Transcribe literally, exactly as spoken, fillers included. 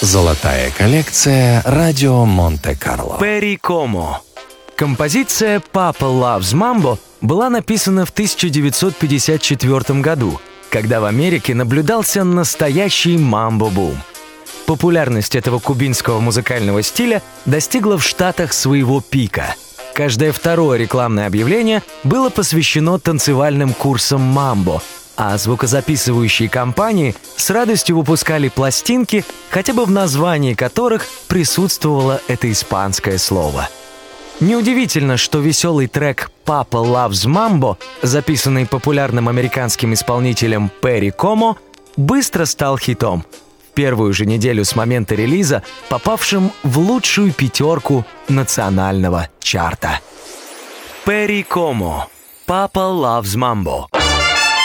Золотая коллекция «Радио Монте-Карло». Перри Комо. Композиция «Papa Loves Mambo» была написана в тысяча девятьсот пятьдесят четвёртом году, когда в Америке наблюдался настоящий мамбо-бум. Популярность этого кубинского музыкального стиля достигла в Штатах своего пика. Каждое второе рекламное объявление было посвящено танцевальным курсам мамбо, а звукозаписывающие компании с радостью выпускали пластинки, хотя бы в названии которых присутствовало это испанское слово. Неудивительно, что веселый трек «Papa Loves Mambo», записанный популярным американским исполнителем Перри Комо, быстро стал хитом, в первую же неделю с момента релиза попавшим в лучшую пятерку национального чарта. Перри Комо. «Papa Loves Mambo».